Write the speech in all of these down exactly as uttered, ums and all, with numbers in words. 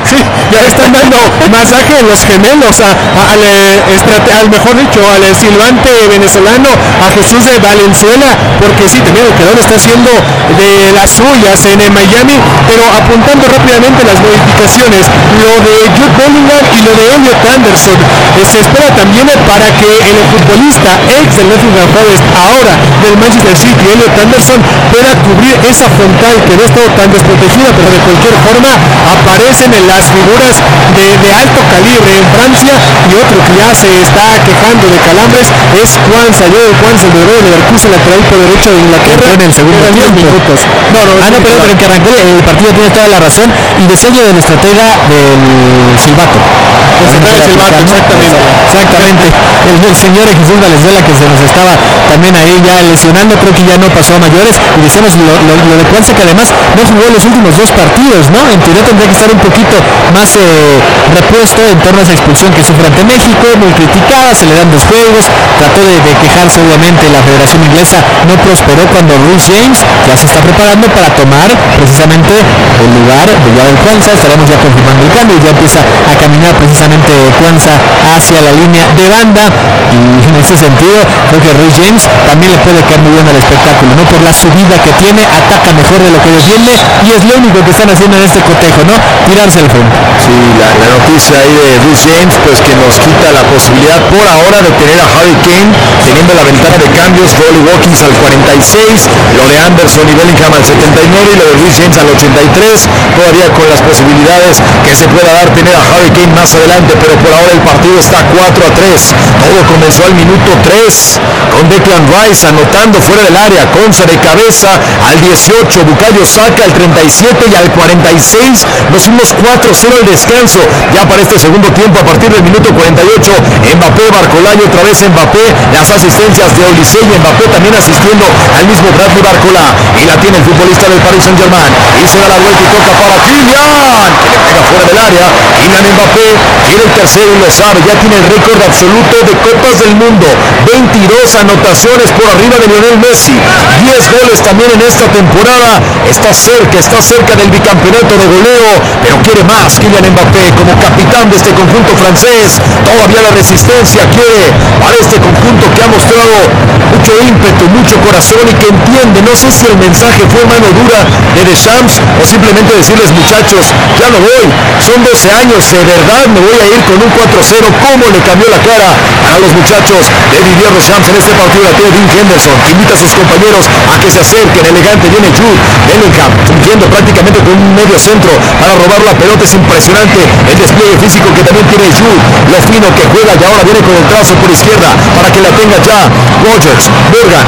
Sí, ya están dando masaje en los gemelos, a, a- al, eh, estrate- al mejor dicho, al eh, silbante venezolano, a Jesús de Valenzuela, porque sí, también el Quedón está haciendo de las suyas en eh, Miami, pero apuntando rápidamente las modificaciones, lo de Jude Bellingham y lo de Elliot Anderson, eh, se espera también eh, para que el futbolista ex del Nottingham Forest, ahora del Manchester City, Elliot Anderson, pueda cubrir esa frontal que no ha estado tan desprotegida, pero de cualquier forma aparecen en las figuras de, de alto calibre en Francia. Y otro que ya se está quejando de calambres es Juan Salió de Juan se logró el Leverkusen, lateral por derecho de Inglaterra, en el segundo quedan diez tiempo. minutos. No, no, Ah, no, sí, perdón, pero en que arrancó el partido tiene toda la razón. Y de sello del estratega del silbato. Del estratega del silbato, exactamente. Exactamente. El, el señor Jesús Valenzuela, que se nos estaba también ahí ya lesionando, creo que ya no pasó a mayores. Y decíamos lo, lo, lo de Juanse, que además no jugó los últimos dos partidos, ¿no? En teoría tendría que estar un poquito más eh, repuesto en torno a esa expulsión que sufre ante México, muy criticada, se le dan dos juegos, trató de, de quejarse obviamente la Federación Inglesa, no prosperó cuando Reece James ya se está preparando para tomar precisamente el lugar de Joao Cuanza. Estaremos ya confirmando el cambio, ya empieza a caminar precisamente Cuanza hacia la línea de banda, y en ese sentido creo que Reece James también le puede caer muy bien al espectáculo, ¿no? Por la subida que tiene, ataca mejor de lo que defiende, y es lo único que están haciendo en este cotejo, ¿no? Tirarse al frente. Sí, la, la noticia ahí de Reece James, pues que nos quita la posibilidad por ahora de tener a Harry Kane teniendo la ventana de cambios, Holly Watkins al cuarenta y seis, lo de Anderson y Bellingham al setenta y nueve y lo de Reece James al ochenta y tres, todavía con las posibilidades que se pueda dar tener a Harry Kane más adelante, pero por ahora el partido está cuatro a tres. Todo comenzó al minuto tres con Declan Rice anotando fuera del área, Konsa de cabeza al dieciocho, Bukayo Saka al treinta y siete y al cuarenta y seis nos fuimos cuatro cero al descanso. Ya para este segundo tiempo, a partir del minuto cuarenta y ocho, Mbappé, Barcolá y otra vez Mbappé, las asistencias de Olise y Mbappé también asistiendo al mismo Bradley Barcolá, y la tiene el futbolista del Paris Saint Germain, y se da la vuelta y toca para Kylian, que le pega fuera del área. Kylian Mbappé quiere el tercero y lo sabe, ya tiene el récord absoluto de Copas del Mundo, veintidós anotaciones por arriba de Lionel Messi, diez goles también en esta temporada, está cerca, está cerca del bicampeonato de goleo, pero quiere más Kylian Mbappé como capitán de este conjunto francés, todavía la resistencia quiere para este conjunto que ha mostrado mucho ímpetu, mucho corazón y que entiende. No sé si el mensaje fue mano dura de Deschamps o simplemente decirles, muchachos, ya no voy, son doce años, de verdad me voy a ir con un cuatro cero. Cómo le cambió la cara a los muchachos de Didier Deschamps en este partido. La tiene Dean Henderson, invita a sus compañeros a que se acerquen, elegante, viene Jude Bellingham fungiendo prácticamente con un medio centro para robar la pelota. Es impresionante el despliegue físico que también tiene Jude, lo fino que juega, y ahora viene con el trazo por izquierda para que la tenga ya Rodgers. Morgan,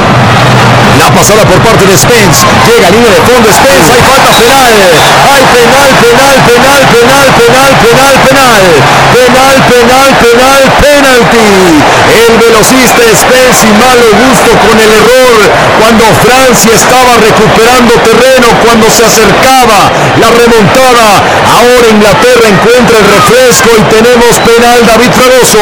la pasada por parte de Spence, llega a línea de fondo Spence, hay falta penal, hay penal, penal, penal, penal, penal, penal, penal, penal, penal, penal, penalty. El velocista Spence y malo gusto con el error cuando Francia estaba recuperando terreno, cuando se acercaba la remontada. Ahora Inglaterra encuentra el refresco y tenemos penal. David Fragoso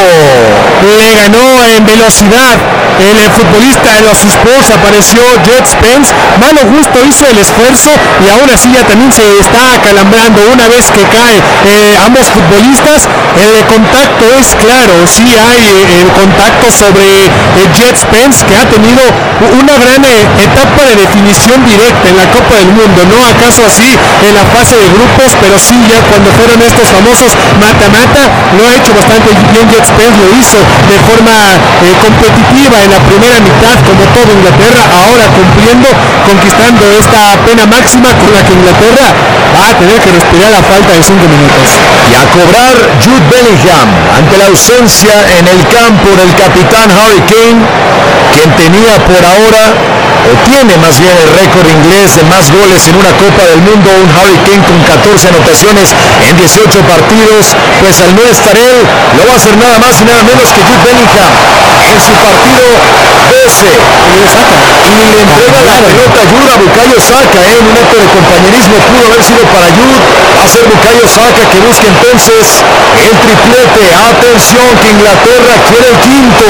le ganó en velocidad el eh, futbolista de los Spurs, apareció Jet Spence, malo gusto hizo el esfuerzo y aún así ya también se está acalambrando una vez que cae eh, ambos futbolistas. El eh, contacto es claro, sí hay eh, el contacto sobre eh, Jet Spence, que ha tenido una gran eh, etapa de definición directa en la Copa del Mundo, no acaso así en la fase de grupos, pero sí ya cuando fueron estos famosos mata-mata, lo ha hecho bastante bien Jet Spence, lo hizo de forma eh, competitiva en la primera mitad como todo Inglaterra, ahora cumpliendo, conquistando esta pena máxima con la que Inglaterra va a tener que respirar a falta de cinco minutos. y a cobrar Jude Bellingham ante la ausencia en el campo del capitán Harry Kane, quien tenía por ahora, o tiene más bien el récord inglés de más goles en una Copa del Mundo, un Harry Kane con catorce anotaciones en dieciocho partidos. Pues al no estar él, lo va a hacer nada más y nada menos que Jude Bellingham en su partido doce, y le entrega la pelota a Jude a Bukayo Saka, ¿eh? En un acto de compañerismo pudo haber sido para Jude, va a ser Bukayo Saka que busca entonces el triplete. Atención, que Inglaterra quiere el quinto,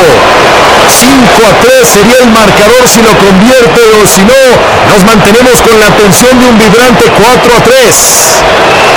cinco a tres sería el marcador si lo convierte, o si no, nos mantenemos con la tensión de un vibrante cuatro a tres.